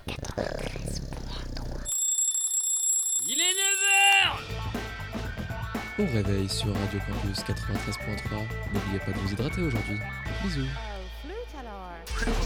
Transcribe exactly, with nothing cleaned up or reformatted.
Il est neuf heures. On réveille sur Radio Campus quatre-vingt-treize point trois. N'oubliez pas de vous hydrater aujourd'hui. Bisous. Oh, flûte alors.